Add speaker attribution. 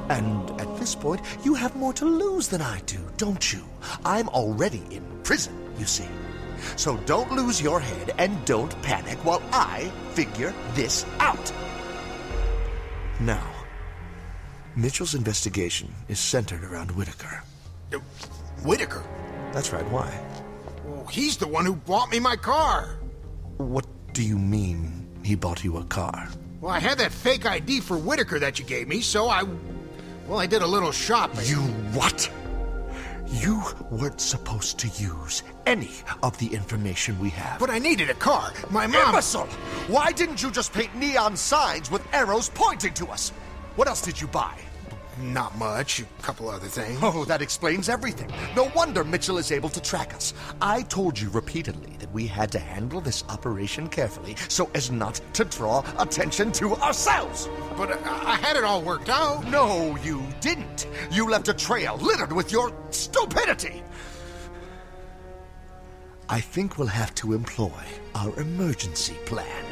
Speaker 1: And at this point, you have more to lose than I do, don't you? I'm already in prison, you see. So don't lose your head and don't panic while I figure this out. Now, Mitchell's investigation is centered around Whitaker.
Speaker 2: Whitaker?
Speaker 1: That's right, why?
Speaker 2: Well, he's the one who bought me my car.
Speaker 1: What do you mean he bought you a car?
Speaker 2: Well, I had that fake ID for Whitaker that you gave me, so I did a little shopping.
Speaker 1: You what? You weren't supposed to use any of the information we have.
Speaker 2: But I needed a car. My mom...
Speaker 1: Imbecile! Why didn't you just paint neon signs with arrows pointing to us? What else did you buy?
Speaker 2: Not much. A couple other things.
Speaker 1: Oh, that explains everything. No wonder Mitchell is able to track us. I told you repeatedly that we had to handle this operation carefully so as not to draw attention to ourselves.
Speaker 2: But I had it all worked out.
Speaker 1: No, you didn't. You left a trail littered with your stupidity. I think we'll have to employ our emergency plan.